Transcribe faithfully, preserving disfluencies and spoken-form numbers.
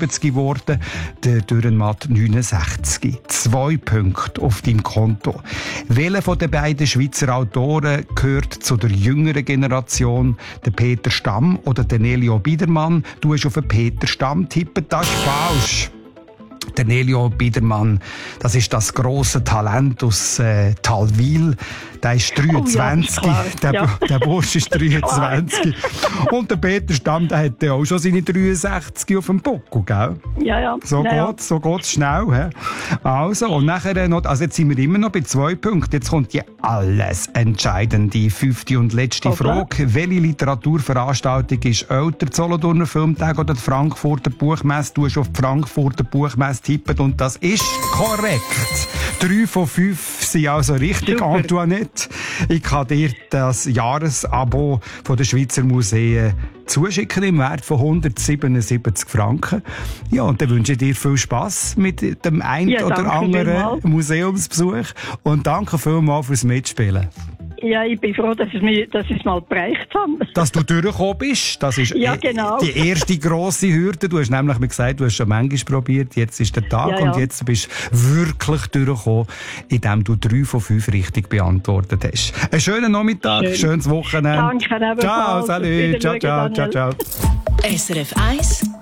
siebzig geworden, der Dürrenmatt neunundsechzig. Zwei Punkte auf deinem Konto. Welcher von den beiden Schweizer Autoren gehört zu der jüngeren Generation? Der Peter Stamm oder der Nelio Biedermann? Du hast auf den Peter Stamm tippen, das ist falsch. Der Nelio Biedermann, das ist das grosse Talent aus äh, Talwil. Der ist dreiundzwanzig. Oh ja, der, ja. der Bursch ist dreiundzwanzig. Und der Peter Stamm, der hat ja auch schon seine dreiundsechzig auf dem Buckel, gell? Ja, ja. So ja, geht's, so geht's schnell. He? Also, und nachher noch, also jetzt sind wir immer noch bei zwei Punkten. Jetzt kommt die alles entscheidende fünfte und letzte Okay. Frage. Welche Literaturveranstaltung ist älter, die Solothurner Filmtag oder die Frankfurter Buchmesse? Du hast auf die Frankfurter Buchmesse tippen und das ist korrekt. Drei von fünf sind also richtig, Super. Antoinette. Ich kann dir das Jahresabo von der Schweizer Museen zuschicken im Wert von hundertsiebenundsiebzig Franken. Ja, und dann wünsche ich dir viel Spass mit dem einen Ja, oder danke anderen vielmals. Museumsbesuch. Und danke vielmals fürs Mitspielen. Ja, ich bin froh, dass ich es dass ich's mal bereicht habe. Dass du durchgekommen bist, das ist Ja, eh- genau. die erste grosse Hürde. Du hast nämlich mir gesagt, du hast schon manchmal probiert, jetzt ist der Tag Ja, ja. und jetzt bist du wirklich durchgekommen, indem du drei von fünf richtig beantwortet hast. Einen schönen Nachmittag, Schön. schönes Wochenende. Danke, ebenfalls. Ciao, Auf salut, Wiedersehen, ciao, ciao, ciao, Daniel. ciao. S R F eins